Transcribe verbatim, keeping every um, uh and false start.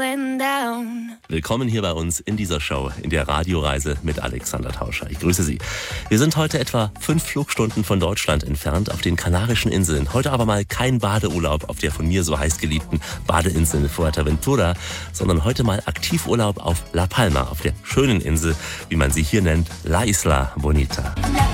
going down. Willkommen hier bei uns in dieser Show, in der Radioreise mit Alexander Tauscher. Ich grüße Sie. Wir sind heute etwa fünf Flugstunden von Deutschland entfernt auf den Kanarischen Inseln. Heute aber mal kein Badeurlaub auf der von mir so heiß geliebten Badeinsel Fuerteventura, sondern heute mal Aktivurlaub auf La Palma, auf der schönen Insel, wie man sie hier nennt, La Isla Bonita.